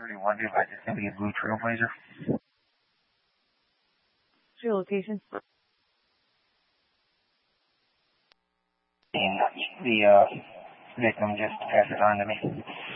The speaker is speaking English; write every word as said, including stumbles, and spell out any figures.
thirty-one, dude, I just need a blue Trailblazer. What's your location? And the uh, victim just passed it on to me.